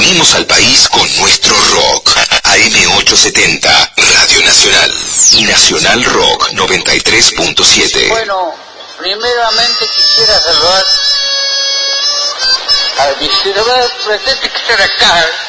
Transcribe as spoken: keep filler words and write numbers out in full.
Unimos al país con nuestro rock. A M ochocientos setenta, Radio Nacional. Y Nacional Rock noventa y tres punto siete. Bueno, primeramente quisiera saludar al distribuidor presente que está acá.